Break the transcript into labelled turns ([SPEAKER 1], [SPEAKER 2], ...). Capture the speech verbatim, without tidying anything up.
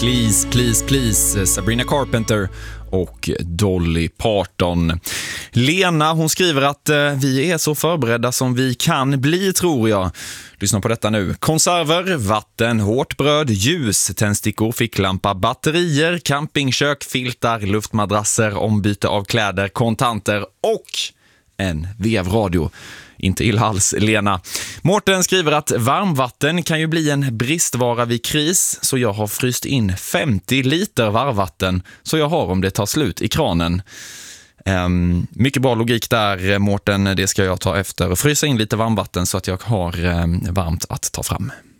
[SPEAKER 1] Please, please, please, Sabrina Carpenter och Dolly Parton. Lena, hon skriver att eh, vi är så förberedda som vi kan bli, tror jag. Lyssna på detta nu. Konserver, vatten, hårt bröd, ljus, tändstickor, ficklampa, batterier, campingkök, filtar, luftmadrasser, ombyte av kläder, kontanter och en vevradio. Inte illa alls, Lena. Mårten skriver att varmvatten kan ju bli en bristvara vid kris, så jag har fryst in femtio liter varmvatten så jag har om det tar slut i kranen. Um, mycket bra logik där, Mårten. Det ska jag ta efter och frysa in lite varmvatten så att jag har um, varmt att ta fram.